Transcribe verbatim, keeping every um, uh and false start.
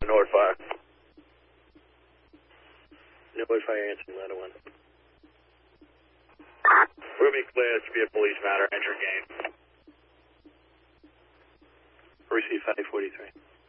North Fire. North Fire answering letter one. Ruby clear, this should be a police matter, enter game. Receive five forty-three.